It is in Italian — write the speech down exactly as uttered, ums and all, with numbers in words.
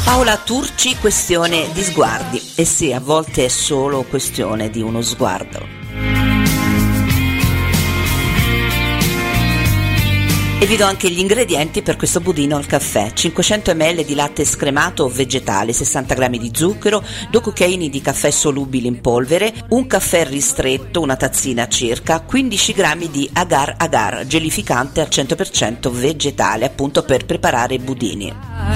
Paola Turci, questione di sguardi. E sì, a volte è solo questione di uno sguardo. E vi do anche gli ingredienti per questo budino al caffè: cinquecento millilitri di latte scremato o vegetale, sessanta grammi di zucchero, due cucchiaini di caffè solubili in polvere, un caffè ristretto, una tazzina circa, quindici grammi di agar agar, gelificante al cento per cento vegetale, appunto per preparare i budini.